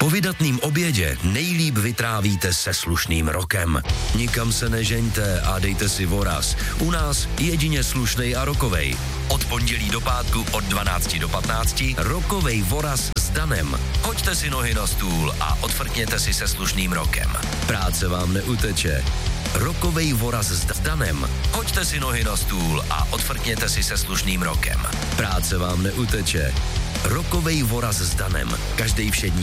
Po vydatným obědě nejlíp vytrávíte se slušným rokem. Nikam se nežeňte a dejte si voraz. U nás jedině slušnej a rokovej. Od pondělí do pátku od 12 do 15 rokovej voraz s Danem. Hoďte si nohy na stůl a odfrkněte si se slušným rokem. Práce vám neuteče. Rokovej voraz s Danem. Hoďte si nohy na stůl a odfrkněte si se slušným rokem. Práce vám neuteče. Rokovej voraz s Danem. Každý všední